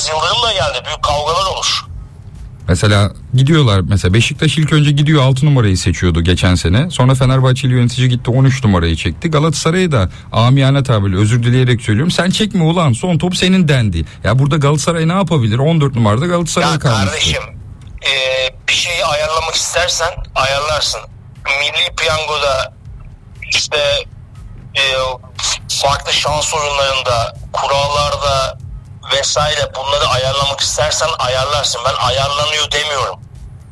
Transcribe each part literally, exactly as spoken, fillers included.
Yıldırım da geldi. Büyük kavgalar olur. Mesela gidiyorlar, mesela Beşiktaş ilk önce gidiyor altı numarayı seçiyordu geçen sene. Sonra Fenerbahçeli yönetici gitti on üç numarayı çekti. Galatasaray'ı da amiyane tabirle, özür dileyerek söylüyorum, sen çekme ulan son top senin dendi. Ya burada Galatasaray ne yapabilir? on dört numarada Galatasaray kalmıştı. Ya kardeşim e, bir şeyi ayarlamak istersen ayarlarsın. Milli Piyango'da işte e, farklı şans oyunlarında, kurallarda vesaire bunları ayarlamak istersen ayarlarsın. Ben ayarlanıyor demiyorum.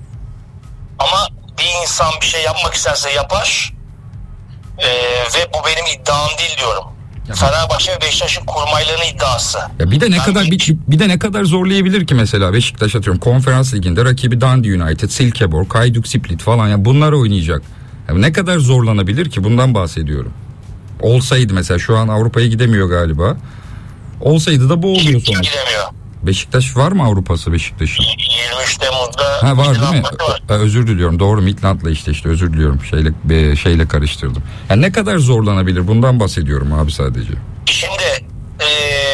Ama bir insan bir şey yapmak isterse yapar ee, ve bu benim iddiam değil diyorum. Ya. Fenerbahçe ve Beşiktaş'ın kurmaylarının iddiası. Ya bir de ne ben kadar bir, bir de ne kadar zorlayabilir ki mesela Beşiktaş, atıyorum Konferans Ligi'nde rakibi Dundee United, Silkeborg, Hajduk Split falan, ya bunlar oynayacak. Ya ne kadar zorlanabilir ki, bundan bahsediyorum. Olsaydı mesela, şu an Avrupa'ya gidemiyor galiba. Olsaydı da bu oluyor sonuçta. Gidemiyor. Beşiktaş var mı Avrupa'sı Beşiktaş'ın? yirmi üç Temmuz'da ha, var değil mi? Var. Özür diliyorum. Doğru, Midland'la işte işte özür diliyorum. Şeyle şeyle karıştırdım. Yani ne kadar zorlanabilir? Bundan bahsediyorum abi sadece. Şimdi e,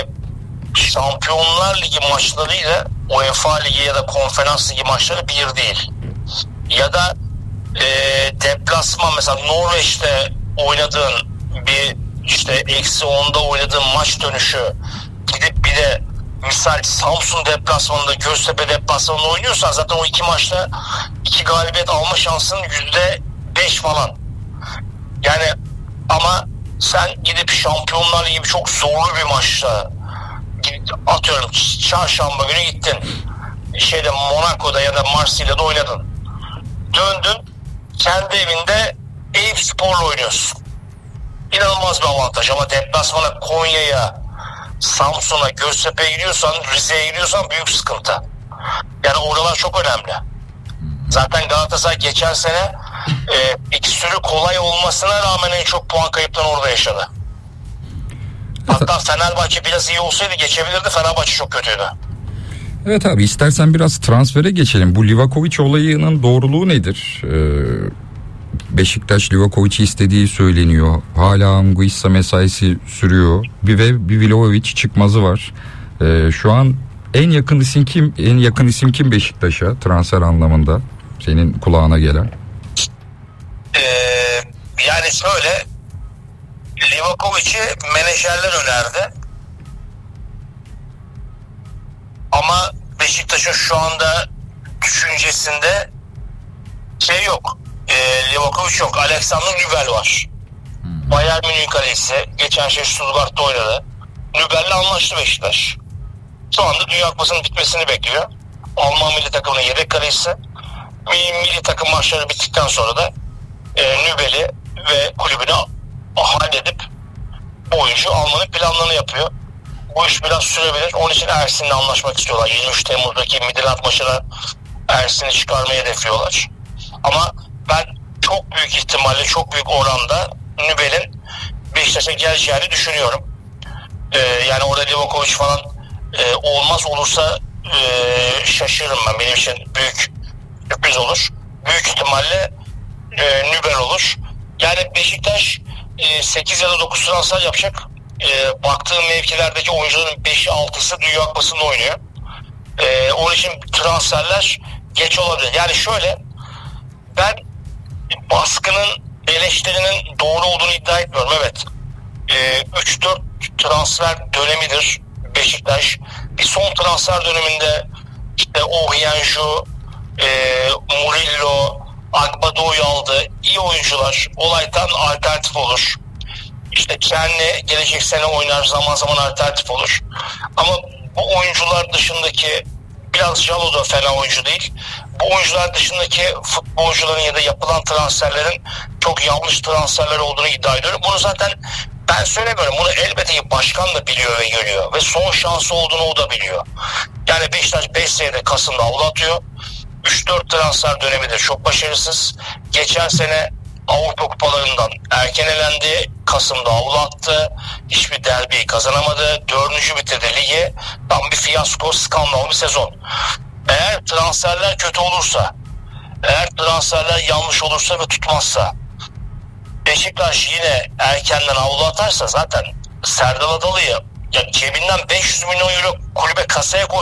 Şampiyonlar Ligi maçlarıyla UEFA Ligi ya da Konferans Ligi maçları bir değil. Ya da e, deplasman, mesela Norveç'te oynadığın bir işte eksi onda oynadığın maç dönüşü gidip bir de misal Samsun deplasmanında, Göztepe deplasmanında oynuyorsan zaten o iki maçta iki galibiyet alma şansın yüzde beş falan. Yani ama sen gidip Şampiyonlar gibi çok zorlu bir maçta, atıyorum çarşamba günü gittin şeyde Monaco'da ya da Marsilya'da oynadın, döndün kendi evinde Eyüpspor'la oynuyorsun. İnanılmaz bir avantaj. Ama deplasmana Konya'ya, Samsun'a, Göztepe'ye gidiyorsan, Rize'ye gidiyorsan büyük sıkıntı. Yani oralar çok önemli. Zaten Galatasaray geçen sene e, fikstürü kolay olmasına rağmen en çok puan kayıplarını orada yaşadı. Hatta Fenerbahçe biraz iyi olsaydı geçebilirdi. Fenerbahçe çok kötüydü. Evet abi, istersen biraz transfere geçelim. Bu Livakovic olayının doğruluğu nedir? Ee, Beşiktaş Livakovic'i istediği söyleniyor. Hala Anguissa mesaisi sürüyor. Bir ve bir Vlahovic çıkmazı var. Ee, şu an en yakın isim kim? En yakın isim kim Beşiktaş'a transfer anlamında? Senin kulağına gelen. Ee, yani şöyle, Livakovic'i menajerler önerdi. Ama Beşiktaş'ın şu anda düşüncesinde şey yok. E, Livakovic yok. Alexander Nübel var. Hmm. Bayern Münih kalecisi. Geçen şey Stuttgart'ta oynadı. Nübel'le anlaştı Beşiktaş. Şu anda Dünya Kupası'nın bitmesini bekliyor. Alman milli takımının yedek kalecisi. Milli takım maçları bittikten sonra da e, Nübel'i ve kulübünü halledip bu oyuncu almanın planlarını yapıyor. Bu iş biraz sürebilir. Onun için Ersin'le anlaşmak istiyorlar. yirmi üç Temmuz'daki Midland maçına Ersin'i çıkarmayı hedefliyorlar. Ama ben çok büyük ihtimalle, çok büyük oranda Nübel'in Beşiktaş'a geleceğini düşünüyorum. Ee, yani orada Livakovic falan e, olmaz, olursa e, şaşırırım ben. Benim için büyük sürpriz olur. Büyük ihtimalle e, Nübel olur. Yani Beşiktaş e, sekiz ya da dokuz transfer yapacak. E, baktığım mevkilerdeki oyuncuların beşi altısı Dünya Kupası'nda oynuyor. E, onun için transferler geç olabilir. Yani şöyle, ben baskının, eleştirinin doğru olduğunu iddia etmiyorum. Evet, e, üç dört transfer dönemidir Beşiktaş. Bir son transfer döneminde işte Ohienju, e, Murillo, Agbado'yu aldı. İyi oyuncular. Olaytan alternatif olur. İşte kendi gelecek sene oynar, zaman zaman alternatif olur. Ama bu oyuncular dışındaki, biraz Jalo da fena oyuncu değil. Bu oyuncular dışındaki futbolcuların ya da yapılan transferlerin çok yanlış transferler olduğunu iddia ediyorum. Bunu zaten ben söylemiyorum. Bunu elbette ki başkan da biliyor ve görüyor. Ve son şansı olduğunu o da biliyor. Yani Beşiktaş beş senede Kasım'da avlu atıyor. üç dört transfer dönemidir çok başarısız. Geçen sene Avrupa kupalarından erken elendi. Kasım'da avlu attı. Hiçbir derbiyi kazanamadı. Dördüncü bitirdi ligi. Tam bir fiyasko, skandal bir sezon. Eğer transferler kötü olursa, eğer transferler yanlış olursa ve tutmazsa, Beşiktaş yine erkenden avlu atarsa zaten Serdal Adalı'yı ya cebinden beş yüz milyon euro kulübe kasaya koy.